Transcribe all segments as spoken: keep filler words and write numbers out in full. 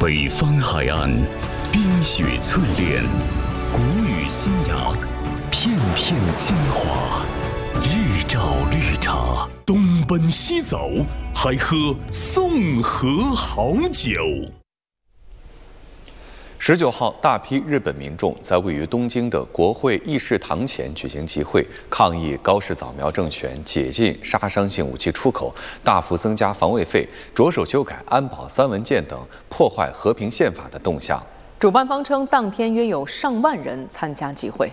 北方海岸，冰雪淬炼，谷雨新芽，片片精华。日照绿茶，东奔西走，还喝宋河好酒。 十九号，大批日本民众在位于东京的国会议事堂前举行集会，抗议高市早苗政权解禁杀伤性武器出口、大幅增加防卫费、着手修改安保三文件等破坏和平宪法的动向。 主办方称，当天约有上万人参加集会。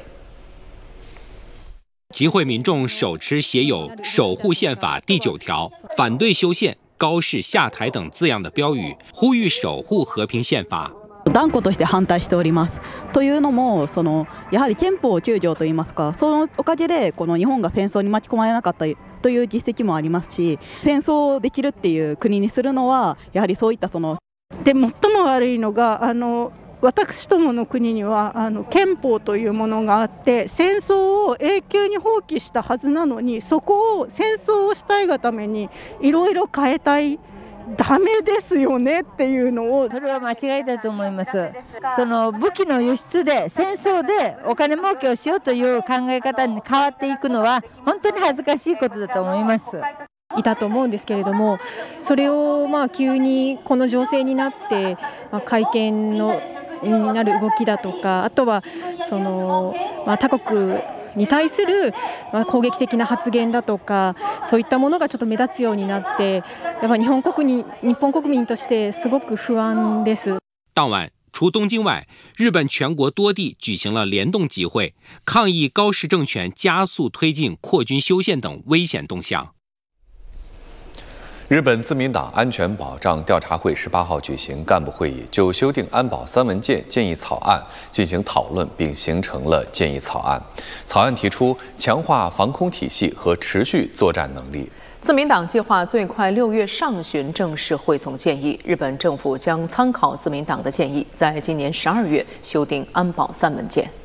集会民众手持写有“守护宪法”第九条、反对修宪、高市下台等字样的标语，呼吁守护和平宪法。 断固として反対しております。というのも、そのやはり憲法きゅう条といいますか、そのおかげでこの日本が戦争に巻き込まれなかったという実績もありますし、戦争できるっていう国にするのはやはりそういったそので最も悪いのがあの。私どもの国にはあの憲法というものがあって、戦争を永久に放棄したはずなのに、そこを戦争をしたいがためにいろいろ変えたい。ダメですよねっていうのを。 それは間違いだと思います。その武器の輸出で戦争でお金儲けをしようという考え方に変わっていくのは本当に恥ずかしいことだと思います。 いたと思うんですけれども、それをまあ急にこの情勢になって、まあ、会見のになる動きだとか、あとはその、まあ、他国に対する攻撃的な発言だとか、そういったものがちょっと目立つようになって、やっぱ日本国民日本国民としてすごく不安です。 当晚，除东京外，日本全国多地举行了联动集会，抗议高市政权加速推进扩军修宪等危险动向。 日本自民党安全保障调查会十八号举行干部会议，就修订安保三文件建议草案进行讨论，并形成了建议草案。草案提出强化防空体系和持续作战能力。 自民党计划最快六月上旬正式汇总建议，日本政府将参考自民党的建议，在今年十二月修订安保三文件。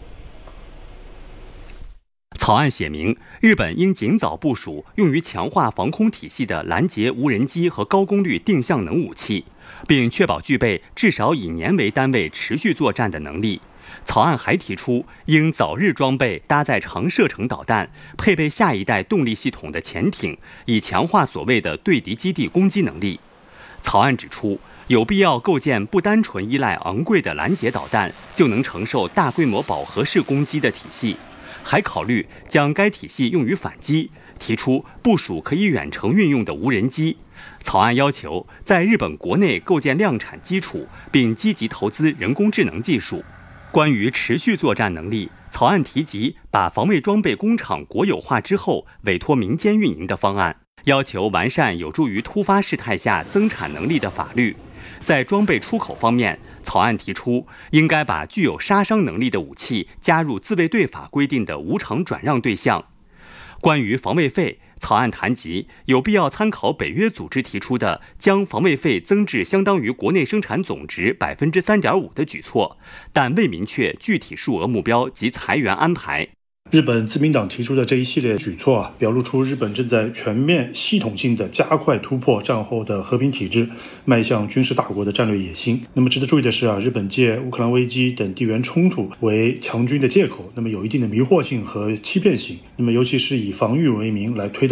草案写明，日本应尽早部署用于强化防空体系的拦截无人机和高功率定向能武器，并确保具备至少以年为单位持续作战的能力。草案还提出，应早日装备搭载长射程导弹、配备下一代动力系统的潜艇，以强化所谓的对敌基地攻击能力。草案指出，有必要构建不单纯依赖昂贵的拦截导弹就能承受大规模饱和式攻击的体系。还考虑将该体系用于反击，提出部署可以远程运用的无人机。草案要求在日本国内构建量产基础，并积极投资人工智能技术。关于持续作战能力，草案提及把防卫装备工厂国有化之后委托民间运营的方案，要求完善有助于突发事态下增产能力的法律。在装备出口方面，草案提出，应该把具有杀伤能力的武器加入自卫队法规定的无偿转让对象。关于防卫费，草案谈及有必要参考北约组织提出的将防卫费增至相当于国内生产总值百分之三点五的举措，但未明确具体数额目标及裁员安排。 日本自民党提出的这一系列举措啊，表露出日本正在全面系统性的加快突破战后的和平体制，迈向军事大国的战略野心。那么值得注意的是啊，日本借乌克兰危机等地缘冲突为强军的借口，那么有一定的迷惑性和欺骗性。那么尤其是以防御为名来推动